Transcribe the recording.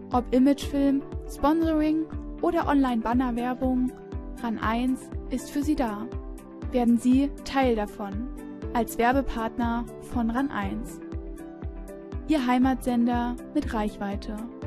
Ob Imagefilm, Sponsoring oder Online-Banner-Werbung, RAN1 ist für Sie da. Werden Sie Teil davon als Werbepartner von RAN1. Ihr Heimatsender mit Reichweite.